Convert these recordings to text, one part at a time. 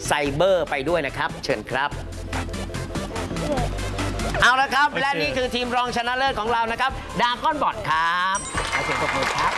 ไซเบอร์ไปด้วยนะครับเชิญครับเอาละครับและนี่คือทีมรองชนะเลิศของเรานะครับดราก้อนบอทครับเอาเสียงปรบมือครับ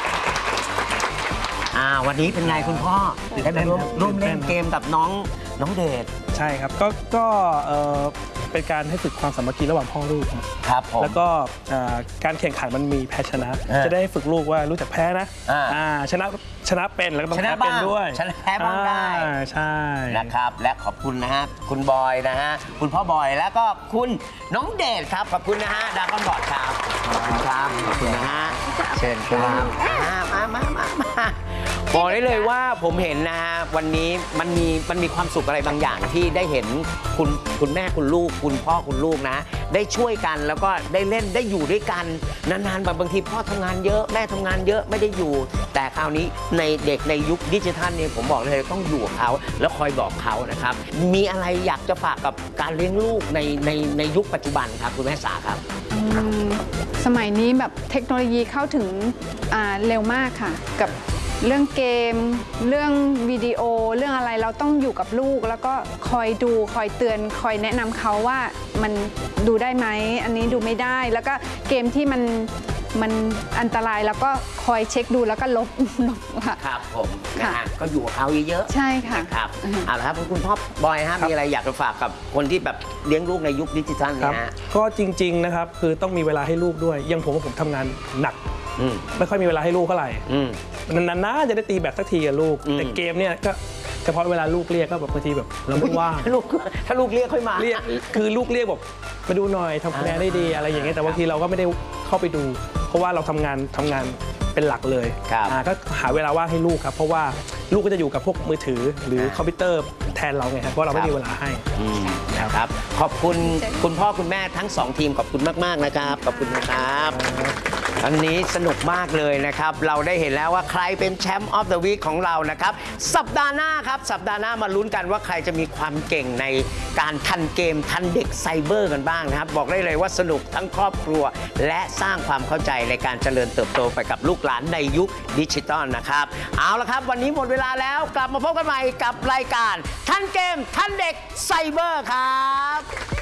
วันนี้เป็นไงคุณพ่อได้ไปร่วมเล่นเกมกับน้องเดชใช่ครับก็เป็นการให้ฝึกความสามัคคีระหว่างพ่อลูกครับผมแล้วก็การแข่งขันมันมีแพ้ชนะจะได้ฝึกลูกว่ารู้จักแพ้นะชนะเป็นแล้วก็ต้องแพ้เป็นด้วยชนะแพ้บ้างได้ใช่นะครับและขอบคุณนะฮะคุณบอยนะฮะคุณพ่อบอยแล้วก็คุณน้องเดชครับขอบคุณนะฮะดราก้อนบอทครับขอบคุณครับขอบคุณนะฮะเชิญครับมาบอกได้เลยว่าผมเห็นนะฮะวันนี้มันมีความสุขอะไรบางอย่างที่ได้เห็นคุณแม่คุณลูกคุณพ่อคุณลูกนะได้ช่วยกันแล้วก็ได้เล่นได้อยู่ด้วยกันนานๆบางทีพ่อทำงานเยอะแม่ทำงานเยอะไม่ได้อยู่แต่คราวนี้ในเด็กในยุคดิจิทัลเนี่ยผมบอกเลยต้องอยู่กับเขาแล้วคอยบอกเขานะครับมีอะไรอยากจะฝากกับการเลี้ยงลูกในยุคปัจจุบันครับคุณแม่สาครับสมัยนี้แบบเทคโนโลยีเข้าถึงเร็วมากค่ะกับเรื่องเกมเรื่องวิดีโอเรื่องอะไรเราต้องอยู่กับลูกแล้วก็คอยดูคอยเตือนคอยแนะนำเขาว่ามันดูได้ไหมอันนี้ดูไม่ได้แล้วก็เกมที่มันอันตรายแล้วก็คอยเช็คดูแล้วก็ลบค่ะครับผมนะฮะก็อยู่กับเขาเยอะๆใช่ค่ะครับเอาละครับคุณพ่อบอยฮะมีอะไรอยากจะฝากกับคนที่แบบเลี้ยงลูกในยุคดิจิทัลเนี่ยฮะก็จริงๆนะครับคือต้องมีเวลาให้ลูกด้วยอย่างผมทำงานหนักไม่ค่อยมีเวลาให้ลูกเท่าไหร่นานๆจะได้ตีแบตสักทีกับลูกแต่เกมเนี่ยก็เฉพาะเวลาลูกเรียกก็แบบบางทีแบบเราไม่ว่างถ้าลูกเรียกค่อยมาเรียกคือลูกเรียกบอกมาดูหน่อยทำคะแนนได้ดีอะไรอย่างเงี้ยแต่บางทีเราก็ไม่ได้เข้าไปดูเพราะว่าเราทำงานเป็นหลักเลยก็หาเวลาว่างให้ลูกครับเพราะว่าลูกก็จะอยู่กับพวกมือถือหรือคอมพิวเตอร์แทนเราไงครับเพราะเราไม่มีเวลาให้นะครับขอบคุณคุณพ่อคุณแม่ทั้ง2ทีมขอบคุณมากๆนะครับขอบคุณนะครับอันนี้สนุกมากเลยนะครับเราได้เห็นแล้วว่าใครเป็นแชมป์ออฟเดอะวีคของเรานะครับสัปดาห์หน้าครับสัปดาห์หน้ามาลุ้นกันว่าใครจะมีความเก่งในการทันเกมทันเด็กไซเบอร์กันบ้างนะครับบอกได้เลยว่าสนุกทั้งครอบครัวและสร้างความเข้าใจในการเจริญเติบโตไปกับลูกหลานในยุคดิจิตอลนะครับเอาละครับวันนี้หมดเวลาแล้วกลับมาพบกันใหม่กับรายการทันเกมทันเด็กไซเบอร์ครับ